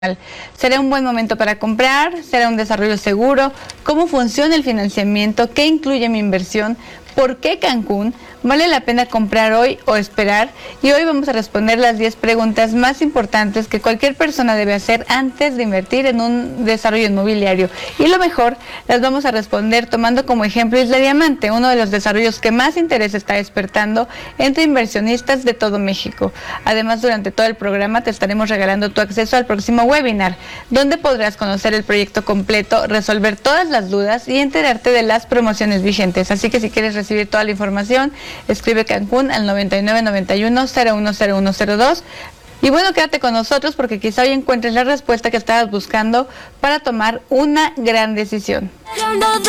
¿Será un buen momento para comprar? ¿Será un desarrollo seguro? ¿Cómo funciona el financiamiento? ¿Qué incluye mi inversión? ¿Por qué Cancún? ¿Vale la pena comprar hoy o esperar? Y hoy vamos a responder las 10 preguntas más importantes que cualquier persona debe hacer antes de invertir en un desarrollo inmobiliario. Y lo mejor, las vamos a responder tomando como ejemplo Isla Diamante, uno de los desarrollos que más interés está despertando entre inversionistas de todo México. Además, durante todo el programa te estaremos regalando tu acceso al próximo webinar, donde podrás conocer el proyecto completo, resolver todas las dudas y enterarte de las promociones vigentes. Así que si quieres recibir toda la información, escribe Cancún al 9991-010102. Y bueno, quédate con nosotros porque quizá hoy encuentres la respuesta que estabas buscando para tomar una gran decisión.